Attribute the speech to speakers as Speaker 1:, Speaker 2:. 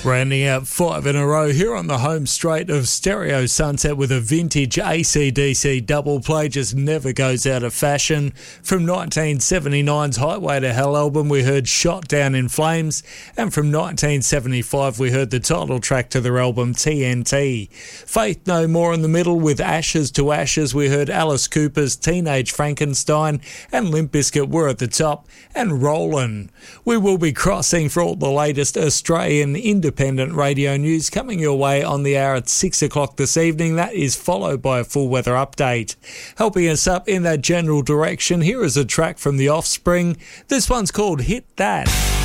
Speaker 1: Rounding out 5 in a row here on the home straight of Stereo Sunset with a vintage AC/DC double play, just never goes out of fashion. From 1979's Highway to Hell album, we heard Shot Down in Flames, and from 1975 we heard the title track to their album TNT. Faith No More in the middle with Ashes to Ashes, we heard Alice Cooper's Teenage Frankenstein, and Limp Bizkit were at the top, and Rollin'. We will be crossing for all the latest Australian independent radio news coming your way on the hour at 6 o'clock this evening. That is followed by a full weather update. Helping us up in that general direction, here is a track from The Offspring. This one's called Hit That.